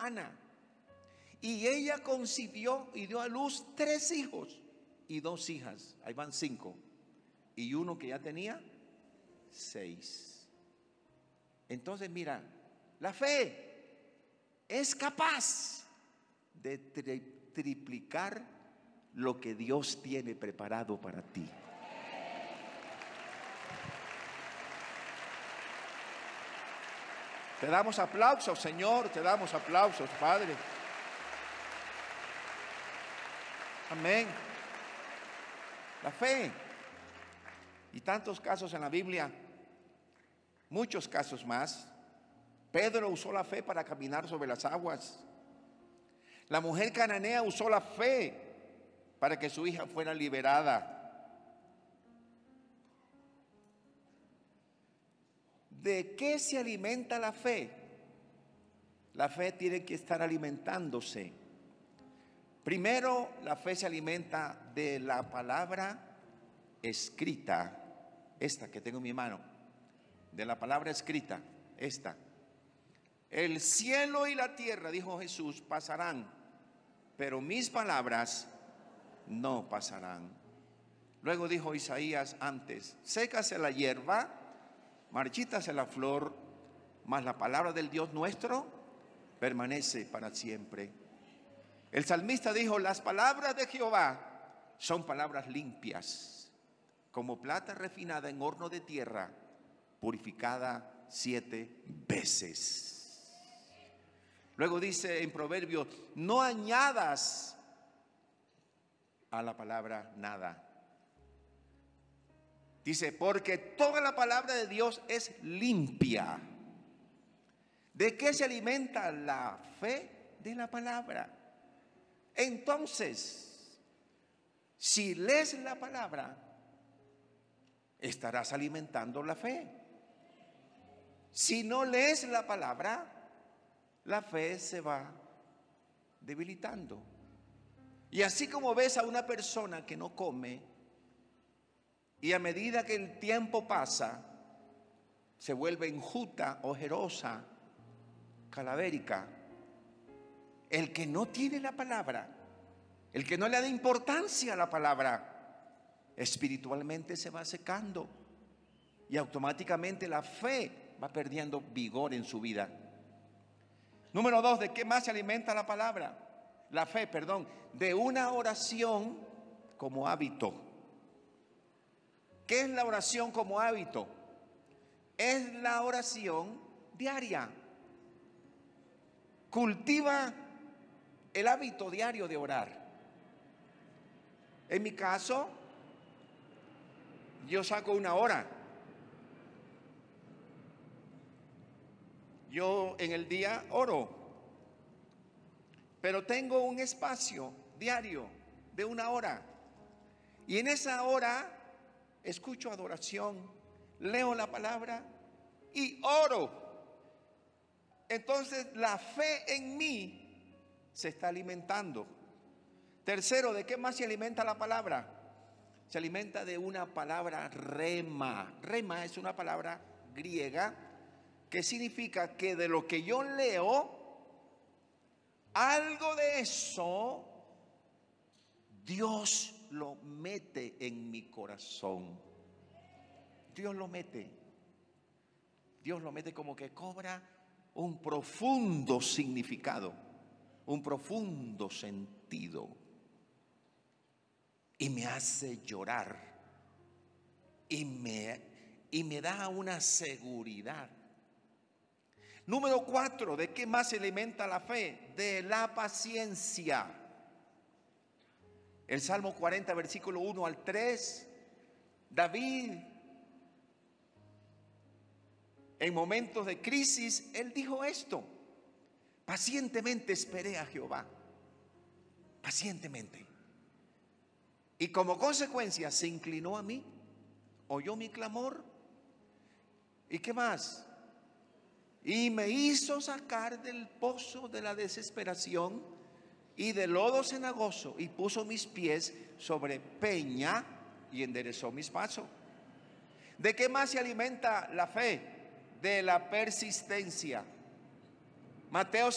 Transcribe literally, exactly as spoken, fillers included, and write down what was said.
Ana. Y ella concibió y dio a luz tres hijos y dos hijas. Ahí van cinco. Y uno que ya tenía seis. Entonces mira, la fe es capaz de tri- triplicar lo que Dios tiene preparado para ti. Te damos aplausos, Señor, te damos aplausos, Padre. Amén. La fe. Y tantos casos en la Biblia, muchos casos más. Pedro usó la fe para caminar sobre las aguas. La mujer cananea usó la fe para que su hija fuera liberada. ¿De qué se alimenta la fe? La fe tiene que estar alimentándose. Primero, la fe se alimenta de la palabra escrita, esta que tengo en mi mano, de la palabra escrita, esta. El cielo y la tierra, dijo Jesús, pasarán, pero mis palabras no pasarán. Luego dijo Isaías antes, sécase la hierba, marchítase la flor, mas la palabra del Dios nuestro permanece para siempre. El salmista dijo, las palabras de Jehová son palabras limpias, como plata refinada en horno de tierra, purificada siete veces. Luego dice en Proverbios, no añadas a la palabra nada. Dice, porque toda la palabra de Dios es limpia. ¿De qué se alimenta la fe? De la palabra. Entonces, si lees la palabra, estarás alimentando la fe. Si no lees la palabra, la fe se va debilitando. Y así como ves a una persona que no come, y a medida que el tiempo pasa, se vuelve enjuta, ojerosa, calavérica. El que no tiene la palabra, el que no le da importancia a la palabra, espiritualmente se va secando. Y automáticamente la fe va perdiendo vigor en su vida. Número dos, ¿de qué más se alimenta la palabra? La fe, perdón, de una oración como hábito. ¿Qué es la oración como hábito? Es la oración diaria. Cultiva el hábito diario de orar. En mi caso, yo saco una hora. Yo en el día oro, pero tengo un espacio diario de una hora. Y en esa hora escucho adoración, leo la palabra y oro. Entonces la fe en mí se está alimentando. Tercero, ¿de qué más se alimenta la palabra? Se alimenta de una palabra rema. Rema es una palabra griega que significa que de lo que yo leo, algo de eso Dios lo mete en mi corazón. Dios lo mete. Dios lo mete como que cobra un profundo significado, un profundo sentido. Y me hace llorar. Y me, y me da una seguridad. Número cuatro, ¿de qué más se alimenta la fe? De la paciencia. El Salmo cuarenta, versículo uno al tres, David, en momentos de crisis, él dijo esto: pacientemente esperé a Jehová, pacientemente. Y como consecuencia se inclinó a mí, oyó mi clamor. ¿Y qué más? Y me hizo sacar del pozo de la desesperación y del lodo cenagoso, y puso mis pies sobre peña y enderezó mis pasos. ¿De qué más se alimenta la fe? De la persistencia. Mateo